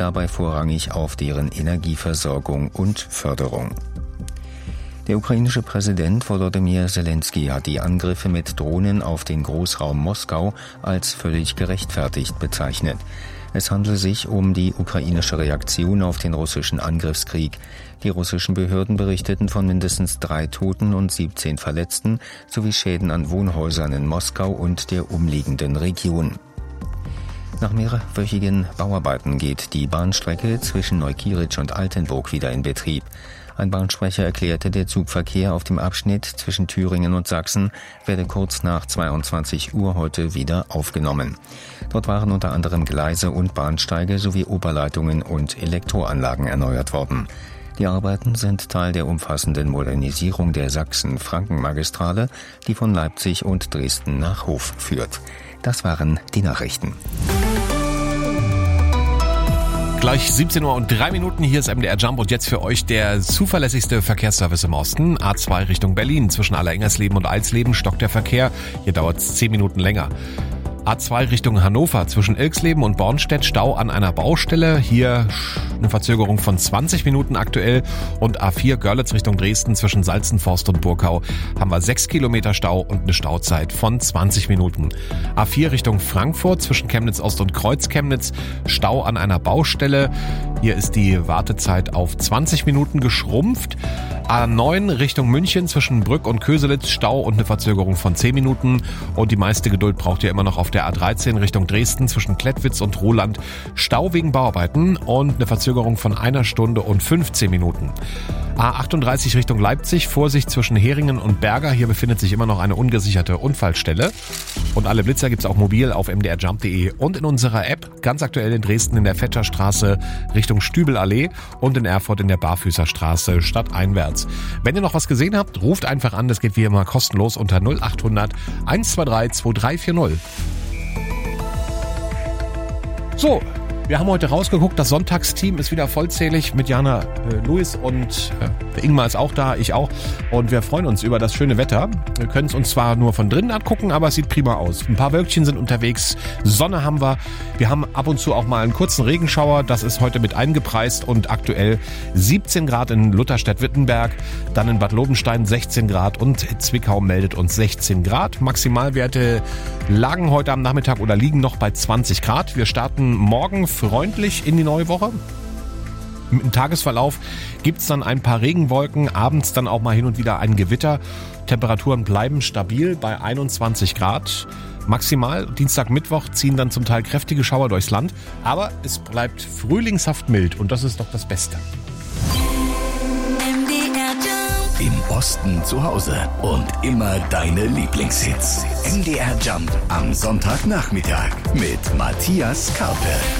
dabei vorrangig auf deren Energieversorgung und Förderung. Der ukrainische Präsident Volodymyr Zelensky hat die Angriffe mit Drohnen auf den Großraum Moskau als völlig gerechtfertigt bezeichnet. Es handelt sich um die ukrainische Reaktion auf den russischen Angriffskrieg. Die russischen Behörden berichteten von mindestens 3 Toten und 17 Verletzten sowie Schäden an Wohnhäusern in Moskau und der umliegenden Region. Nach mehrwöchigen Bauarbeiten geht die Bahnstrecke zwischen Neukieritzsch und Altenburg wieder in Betrieb. Ein Bahnsprecher erklärte, der Zugverkehr auf dem Abschnitt zwischen Thüringen und Sachsen werde kurz nach 22 Uhr heute wieder aufgenommen. Dort waren unter anderem Gleise und Bahnsteige sowie Oberleitungen und Elektroanlagen erneuert worden. Die Arbeiten sind Teil der umfassenden Modernisierung der Sachsen-Franken-Magistrale, die von Leipzig und Dresden nach Hof führt. Das waren die Nachrichten. Gleich 17 Uhr und 3 Minuten, hier ist MDR Jump und jetzt für euch der zuverlässigste Verkehrsservice im Osten. A2 Richtung Berlin, zwischen Allerengersleben und Alsleben stockt der Verkehr, hier dauert es 10 Minuten länger. A2 Richtung Hannover, zwischen Ilksleben und Bornstedt, Stau an einer Baustelle. Hier eine Verzögerung von 20 Minuten aktuell. Und A4 Görlitz Richtung Dresden, zwischen Salzenforst und Burkau haben wir 6 Kilometer Stau und eine Stauzeit von 20 Minuten. A4 Richtung Frankfurt, zwischen Chemnitz Ost und Kreuz Chemnitz, Stau an einer Baustelle. Hier ist die Wartezeit auf 20 Minuten geschrumpft. A9 Richtung München, zwischen Brück und Köselitz, Stau und eine Verzögerung von 10 Minuten. Und die meiste Geduld braucht ihr immer noch auf der A13 Richtung Dresden, zwischen Klettwitz und Roland. Stau wegen Bauarbeiten und eine Verzögerung von 1 Stunde und 15 Minuten. A38 Richtung Leipzig, Vorsicht zwischen Heringen und Berger. Hier befindet sich immer noch eine ungesicherte Unfallstelle. Und alle Blitzer gibt's auch mobil auf mdrjump.de und in unserer App. Ganz aktuell in Dresden in der Fetscherstraße Richtung Stübelallee und in Erfurt in der Barfüßerstraße stadteinwärts. Wenn ihr noch was gesehen habt, ruft einfach an. Das geht wie immer kostenlos unter 0800 123 2340. So, wir haben heute rausgeguckt, das Sonntagsteam ist wieder vollzählig mit Jana Luis und Ingmar ist auch da, ich auch. Und wir freuen uns über das schöne Wetter. Wir können es uns zwar nur von drinnen angucken, aber es sieht prima aus. Ein paar Wölkchen sind unterwegs, Sonne haben wir. Wir haben ab und zu auch mal einen kurzen Regenschauer, das ist heute mit eingepreist und aktuell 17 Grad in Lutherstedt-Wittenberg, dann in Bad Lobenstein 16 Grad und Zwickau meldet uns 16 Grad. Maximalwerte lagen heute am Nachmittag oder liegen noch bei 20 Grad. Wir starten morgen freundlich in die neue Woche. Im Tagesverlauf gibt's dann ein paar Regenwolken, abends dann auch mal hin und wieder ein Gewitter. Temperaturen bleiben stabil bei 21 Grad. Maximal Dienstag, Mittwoch ziehen dann zum Teil kräftige Schauer durchs Land. Aber es bleibt frühlingshaft mild und das ist doch das Beste. Im Osten zu Hause und immer deine Lieblingshits. MDR Jump am Sonntagnachmittag mit Matthias Karpe.